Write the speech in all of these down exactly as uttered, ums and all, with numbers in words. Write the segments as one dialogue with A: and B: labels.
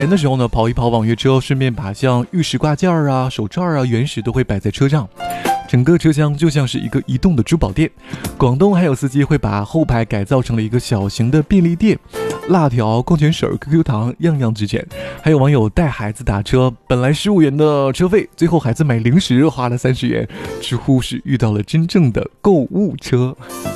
A: 人的时候呢，跑一跑网约车，顺便把像玉石挂件啊、手串啊、原石都会摆在车上，整个车厢就像是一个移动的珠宝店。广东还有司机会把后排改造成了一个小型的便利店，辣条、矿泉水、Q Q 糖样样俱全。还有网友带孩子打车，本来十五元的车费，最后孩子买零食花了三十元，似乎是遇到了真正的购物车。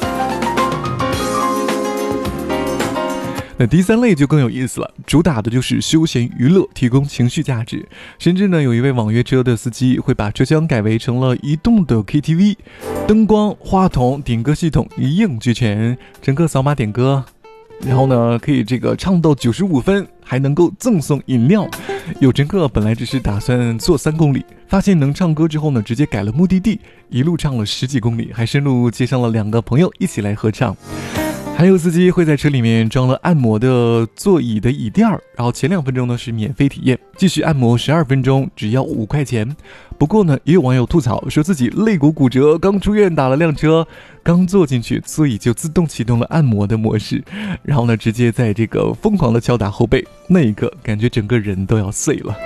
A: 那第三类就更有意思了，主打的就是休闲娱乐，提供情绪价值。甚至呢，有一位网约车的司机会把车厢改为成了移动的 K T V， 灯光、话筒、点歌系统一应俱全，乘客扫码点歌，然后呢可以这个唱到九十五分，还能够赠送饮料。有乘客本来只是打算坐三公里，发现能唱歌之后呢，直接改了目的地，一路唱了十几公里，还深入接上了两个朋友一起来合唱。还有司机会在车里面装了按摩的座椅的椅垫，然后前两分钟呢是免费体验，继续按摩十二分钟只要五块钱。不过呢，也有网友吐槽说自己肋骨骨折，刚出院打了辆车，刚坐进去座椅就自动启动了按摩的模式，然后呢直接在这个疯狂的敲打后背，那一刻感觉整个人都要碎了。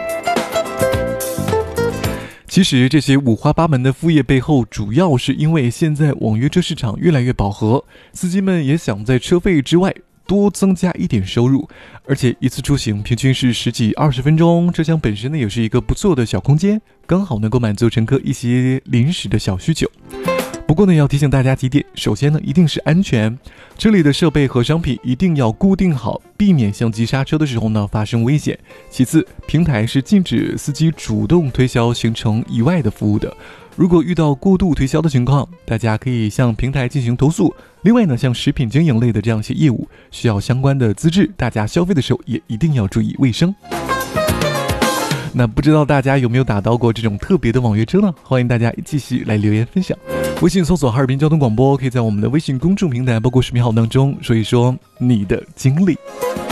A: 其实这些五花八门的副业背后，主要是因为现在网约车市场越来越饱和，司机们也想在车费之外多增加一点收入，而且一次出行平均是十几二十分钟，车厢本身呢也是一个不错的小空间，刚好能够满足乘客一些临时的小需求。不过呢，要提醒大家几点，首先呢，一定是安全，车里的设备和商品一定要固定好，避免相机刹车的时候呢发生危险。其次，平台是禁止司机主动推销行程以外的服务的，如果遇到过度推销的情况，大家可以向平台进行投诉。另外呢，像食品经营类的这样一些业务，需要相关的资质，大家消费的时候也一定要注意卫生。那不知道大家有没有打到过这种特别的网约车呢？欢迎大家继续来留言分享。微信搜索哈尔滨交通广播，可以在我们的微信公众平台包括视频号当中说一说你的经历。